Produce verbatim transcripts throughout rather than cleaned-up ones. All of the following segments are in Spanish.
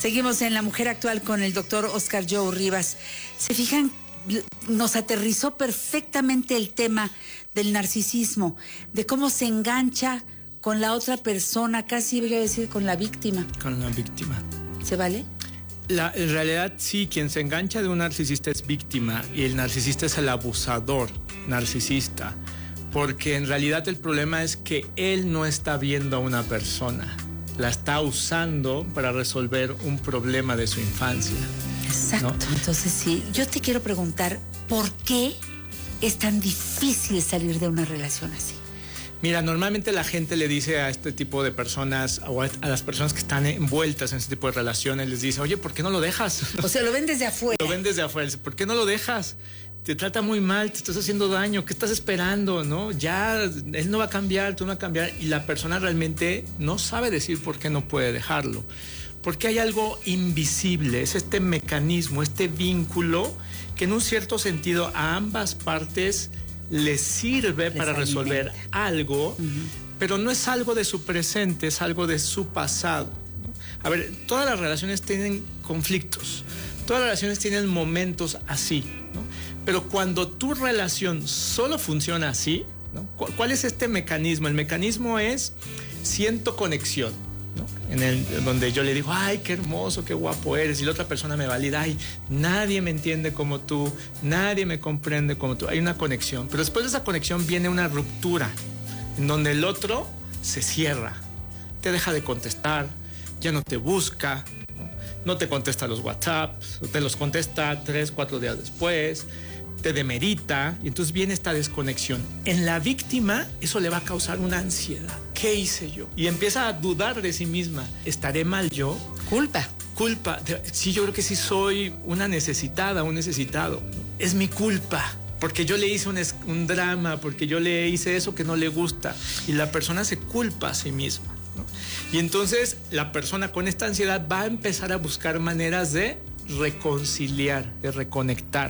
Seguimos en La Mujer Actual con el doctor Óscar Joe Rivas. ¿Se fijan? Nos aterrizó perfectamente el tema del narcisismo, de cómo se engancha con la otra persona, casi voy a decir con la víctima. Con la víctima. ¿Se vale? La, en realidad sí, quien se engancha de un narcisista es víctima y el narcisista es el abusador narcisista, porque en realidad el problema es que él no está viendo a una persona, la está usando para resolver un problema de su infancia. Exacto, ¿no? Entonces sí, yo te quiero preguntar, ¿por qué es tan difícil salir de una relación así? Mira, normalmente la gente le dice a este tipo de personas o a, a las personas que están envueltas en este tipo de relaciones, les dice, oye, ¿por qué no lo dejas? O sea, lo ven desde afuera. Lo ven desde afuera, ¿por qué no lo dejas? Te trata muy mal, te estás haciendo daño, ¿qué estás esperando? ¿No? Ya, él no va a cambiar, tú no vas a cambiar, y la persona realmente no sabe decir por qué no puede dejarlo. Porque hay algo invisible, es este mecanismo, este vínculo que en un cierto sentido a ambas partes les sirve les para alimenta. resolver algo, uh-huh. pero no es algo de su presente, es algo de su pasado, ¿no? A ver, todas las relaciones tienen conflictos, todas las relaciones tienen momentos así, ¿no? Pero cuando tu relación solo funciona así, ¿no? ¿Cuál es este mecanismo? El mecanismo es siento conexión, ¿no? En el, donde yo le digo, ay, qué hermoso, qué guapo eres, y la otra persona me valida, ay, nadie me entiende como tú, nadie me comprende como tú. Hay una conexión, pero después de esa conexión viene una ruptura, en donde el otro se cierra, te deja de contestar, ya no te busca, no, no te contesta los WhatsApps, te los contesta tres, cuatro días después, te demerita, y entonces viene esta desconexión. En la víctima eso le va a causar una ansiedad. ¿Qué hice yo? Y empieza a dudar de sí misma. ¿Estaré mal yo? Culpa. Culpa. Sí, yo creo que sí soy una necesitada, un necesitado. Es mi culpa. Porque yo le hice un, un drama, porque yo le hice eso que no le gusta. Y la persona se culpa a sí misma, ¿no? Y entonces la persona con esta ansiedad va a empezar a buscar maneras de reconciliar, de reconectar.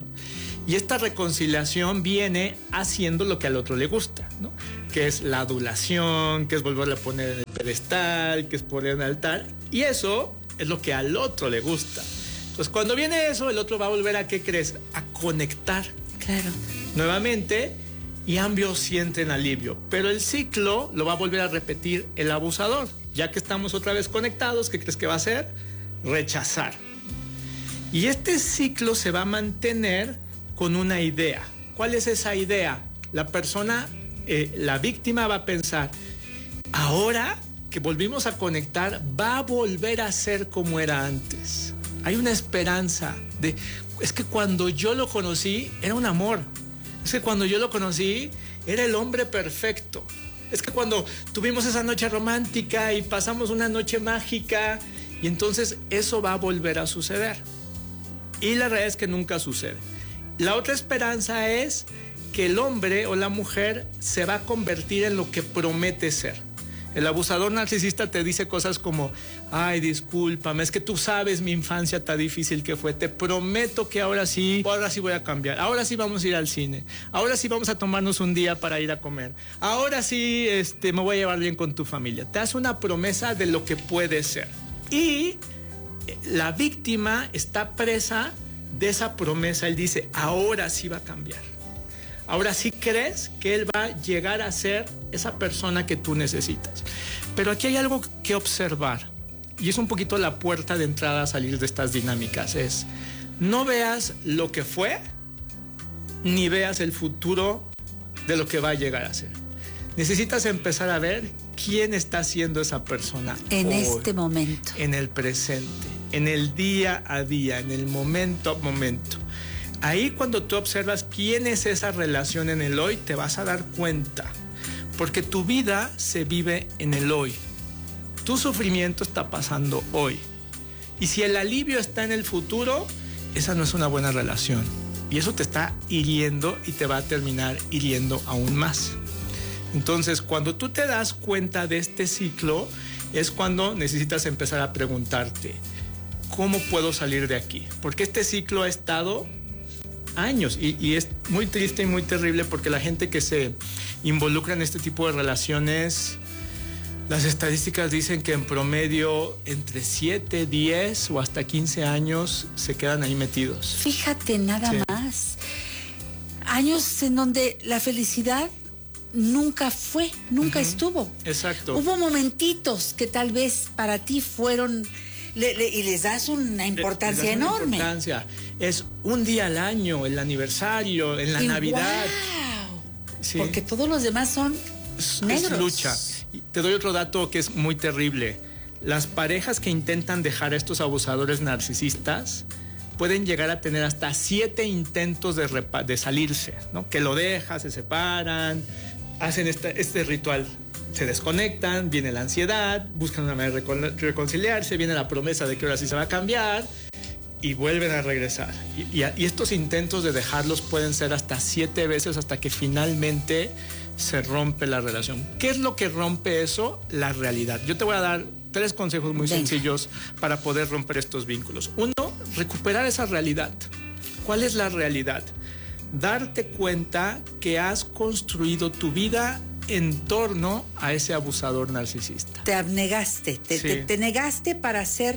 Y esta reconciliación viene haciendo lo que al otro le gusta, ¿no? Que es la adulación, que es volverle a poner en el pedestal, que es poner en el altar. Y eso es lo que al otro le gusta. Entonces, cuando viene eso, el otro va a volver a, ¿qué crees? A conectar. Claro. Nuevamente, y ambos sienten alivio. Pero el ciclo lo va a volver a repetir el abusador. Ya que estamos otra vez conectados, ¿qué crees que va a hacer? Rechazar. Y este ciclo se va a mantener con una idea. ¿Cuál es esa idea? La persona, eh, la víctima va a pensar, ahora que volvimos a conectar, va a volver a ser como era antes. Hay una esperanza de, es que cuando yo lo conocí, era un amor. Es que cuando yo lo conocí, era el hombre perfecto. Es que cuando tuvimos esa noche romántica y pasamos una noche mágica, y entonces eso va a volver a suceder. Y la realidad es que nunca sucede. La otra esperanza es que el hombre o la mujer se va a convertir en lo que promete ser. El abusador narcisista te dice cosas como, ay, discúlpame, es que tú sabes mi infancia tan difícil que fue, te prometo que ahora sí, ahora sí voy a cambiar, ahora sí vamos a ir al cine, ahora sí vamos a tomarnos un día para ir a comer, ahora sí este, me voy a llevar bien con tu familia. Te hace una promesa de lo que puede ser. Y la víctima está presa de esa promesa. Él dice, ahora sí va a cambiar. Ahora sí crees que él va a llegar a ser esa persona que tú necesitas. Pero aquí hay algo que observar, y es un poquito la puerta de entrada a salir de estas dinámicas. Es, no veas lo que fue, ni veas el futuro de lo que va a llegar a ser. Necesitas empezar a ver quién está siendo esa persona en hoy, este momento, en el presente, en el día a día, en el momento a momento. Ahí, cuando tú observas quién es esa relación en el hoy, te vas a dar cuenta, porque tu vida se vive en el hoy. Tu sufrimiento está pasando hoy. Y si el alivio está en el futuro, esa no es una buena relación. Y eso te está hiriendo y te va a terminar hiriendo aún más. Entonces, cuando tú te das cuenta de este ciclo, es cuando necesitas empezar a preguntarte, ¿cómo puedo salir de aquí? Porque este ciclo ha estado años y, y es muy triste y muy terrible, porque la gente que se involucra en este tipo de relaciones, Las estadísticas dicen que en promedio entre siete, diez o hasta quince años se quedan ahí metidos. Fíjate nada Sí. más. Años en donde la felicidad nunca fue, nunca Ujú. estuvo. Exacto. Hubo momentitos que tal vez para ti fueron, le- le- y les das una importancia Les das una enorme. importancia. Es un día al año, el aniversario, en la Y Navidad. ¡guau! Sí. Porque todos los demás son Es- negros. Es lucha. Y te doy otro dato que es muy terrible. Las parejas que intentan dejar a estos abusadores narcisistas pueden llegar a tener hasta siete intentos de, repa- de salirse, ¿no? Que lo dejan, se separan, hacen este, este ritual, se desconectan, viene la ansiedad, buscan una manera de recon- reconciliarse, viene la promesa de que ahora sí se va a cambiar y vuelven a regresar. Y, y, y estos intentos de dejarlos pueden ser hasta siete veces hasta que finalmente se rompe la relación. ¿Qué es lo que rompe eso? La realidad. Yo te voy a dar tres consejos muy Venga. sencillos para poder romper estos vínculos. Uno, recuperar esa realidad. ¿Cuál es la realidad? Darte cuenta que has construido tu vida en torno a ese abusador narcisista. Te abnegaste, te, Sí. te- te negaste para hacer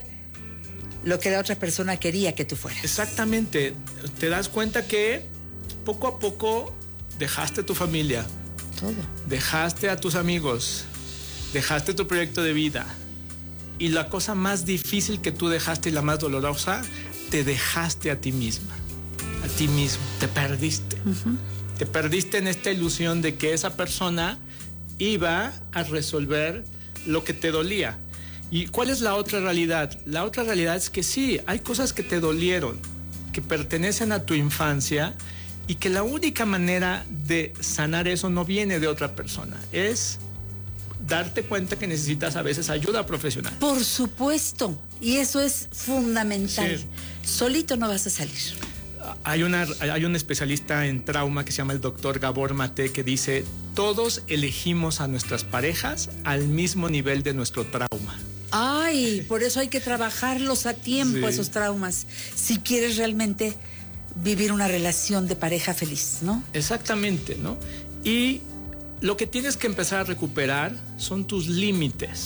lo que la otra persona quería que tú fueras. Exactamente. Te das cuenta que poco a poco dejaste tu familia, Todo. dejaste a tus amigos, dejaste tu proyecto de vida. Y la cosa más difícil que tú dejaste y la más dolorosa, te dejaste a ti misma, a ti mismo, te perdiste. Ujú. Te perdiste en esta ilusión de que esa persona iba a resolver lo que te dolía. ¿Y cuál es la otra realidad? La otra realidad es que sí, hay cosas que te dolieron, que pertenecen a tu infancia y que la única manera de sanar eso no viene de otra persona, es darte cuenta que necesitas a veces ayuda profesional. Por supuesto. Y eso es fundamental. Sí. Solito no vas a salir. Hay, una, hay un especialista en trauma que se llama el doctor Gabor Mate que dice, todos elegimos a nuestras parejas al mismo nivel de nuestro trauma. Ay, por eso hay que trabajarlos a tiempo, Sí. esos traumas, si quieres realmente vivir una relación de pareja feliz, ¿no? Exactamente, ¿no? Y lo que tienes que empezar a recuperar son tus límites.